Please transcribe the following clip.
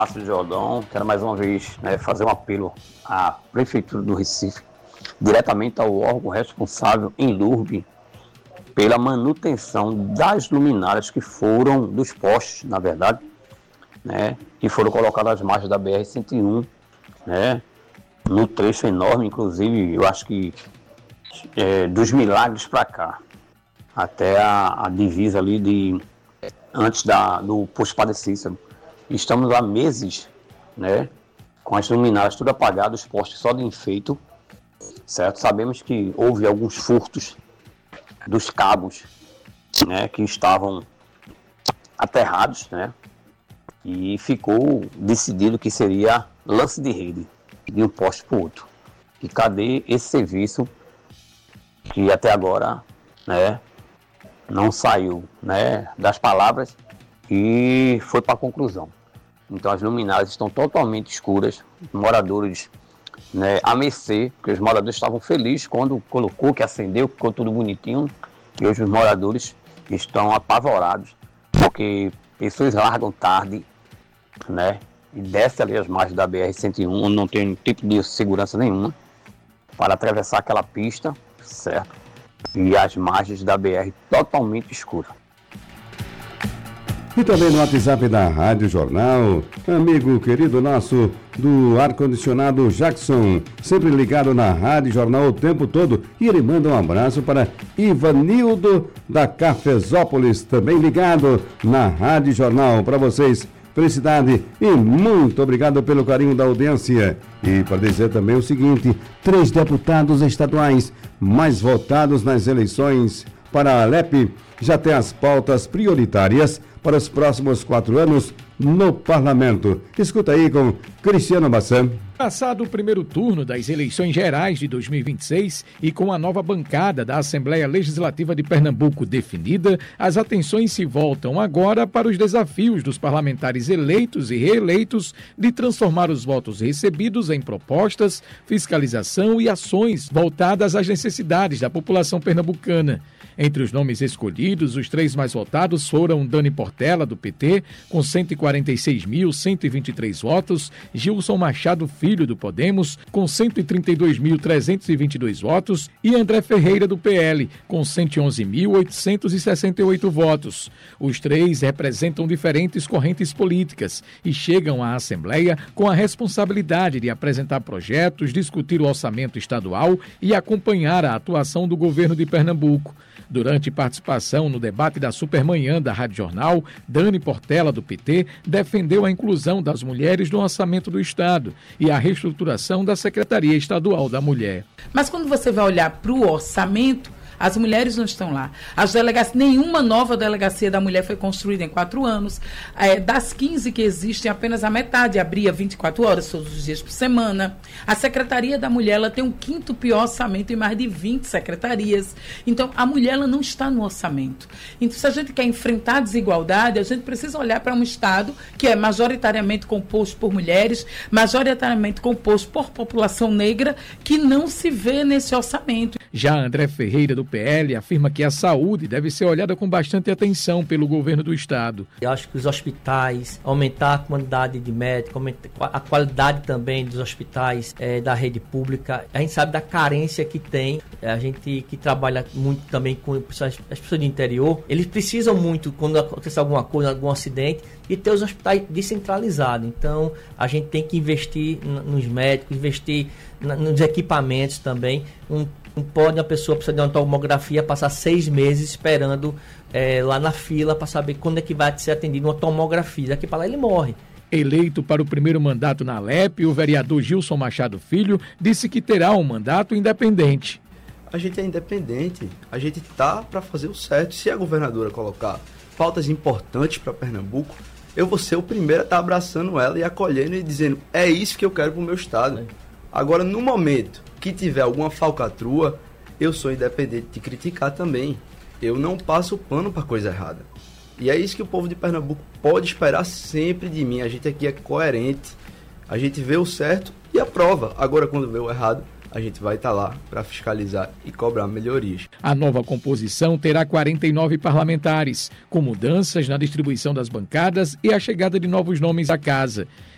Márcio Jordão, quero mais uma vez, né, fazer um apelo à Prefeitura do Recife, diretamente ao órgão responsável em Lourdes, pela manutenção das luminárias que foram, dos postes, na verdade, né, que foram colocadas às margens da BR-101, né, no trecho enorme, inclusive, eu acho que dos Milagres para cá, até a divisa ali antes do posto Padre Cícero. Estamos há meses, né, com as luminárias tudo apagadas, os postes só de enfeito, certo? Sabemos que houve alguns furtos dos cabos, né, que estavam aterrados, né, e ficou decidido que seria lance de rede de um poste para o outro. E cadê esse serviço que até agora, né, não saiu, né, das palavras e foi para a conclusão? Então as luminárias estão totalmente escuras, moradores, né, a mercê, porque os moradores estavam felizes quando colocou, que acendeu, ficou tudo bonitinho, e hoje os moradores estão apavorados, porque pessoas largam tarde, né, e descem ali as margens da BR-101, onde não tem tipo de segurança nenhuma, para atravessar aquela pista, certo? E as margens da BR totalmente escuras. E também no WhatsApp da Rádio Jornal, amigo querido nosso do ar-condicionado Jackson, sempre ligado na Rádio Jornal o tempo todo. E ele manda um abraço para Ivanildo da Cafezópolis, também ligado na Rádio Jornal. Para vocês, felicidade e muito obrigado pelo carinho da audiência. E para dizer também o seguinte, 3 deputados estaduais mais votados nas eleições para a Alep já têm as pautas prioritárias para os próximos 4 anos no Parlamento. Escuta aí com Cristiano Bassan. Passado o primeiro turno das eleições gerais de 2026 e com a nova bancada da Assembleia Legislativa de Pernambuco definida, as atenções se voltam agora para os desafios dos parlamentares eleitos e reeleitos de transformar os votos recebidos em propostas, fiscalização e ações voltadas às necessidades da população pernambucana. Entre os nomes escolhidos, os 3 mais votados foram Dani Portela, do PT, com 146.123 votos, Gilson Machado Filho, do Podemos, com 132.322 votos, e André Ferreira, do PL, com 111.868 votos. Os 3 representam diferentes correntes políticas e chegam à Assembleia com a responsabilidade de apresentar projetos, discutir o orçamento estadual e acompanhar a atuação do governo de Pernambuco. Durante participação no debate da Supermanhã da Rádio Jornal, Dani Portela, do PT, defendeu a inclusão das mulheres no orçamento do Estado e a reestruturação da Secretaria Estadual da Mulher. Mas quando você vai olhar para o orçamento, as mulheres não estão lá. Nenhuma nova delegacia da mulher foi construída em 4 anos. Das 15 que existem, apenas a metade abria 24 horas, todos os dias por semana. A Secretaria da Mulher, ela tem o 5º pior orçamento em mais de 20 secretarias. Então, a mulher, ela não está no orçamento. Então, se a gente quer enfrentar a desigualdade, a gente precisa olhar para um Estado que é majoritariamente composto por mulheres, majoritariamente composto por população negra, que não se vê nesse orçamento. Já André Ferreira, do PL, afirma que a saúde deve ser olhada com bastante atenção pelo governo do Estado. Eu acho que os hospitais, aumentar a quantidade de médicos, aumentar a qualidade também dos hospitais da rede pública. A gente sabe da carência que tem. A gente que trabalha muito também com as pessoas do interior, eles precisam muito, quando acontece alguma coisa, algum acidente, de ter os hospitais descentralizados. Então, a gente tem que investir nos médicos, investir nos equipamentos também. Não pode uma pessoa precisar de uma tomografia passar 6 meses esperando lá na fila para saber quando é que vai ser atendido uma tomografia. Daqui para lá ele morre. Eleito para o primeiro mandato na Alep, o vereador Gilson Machado Filho disse que terá um mandato independente. A gente é independente, a gente está para fazer o certo. Se a governadora colocar pautas importantes para Pernambuco, eu vou ser o primeiro a estar abraçando ela e acolhendo e dizendo, é isso que eu quero para o meu estado. Agora, no momento que tiver alguma falcatrua, eu sou independente de criticar também. Eu não passo pano para coisa errada. E é isso que o povo de Pernambuco pode esperar sempre de mim. A gente aqui é coerente, a gente vê o certo e aprova. Agora, quando vê o errado, a gente vai estar lá para fiscalizar e cobrar melhorias. A nova composição terá 49 parlamentares, com mudanças na distribuição das bancadas e a chegada de novos nomes à casa.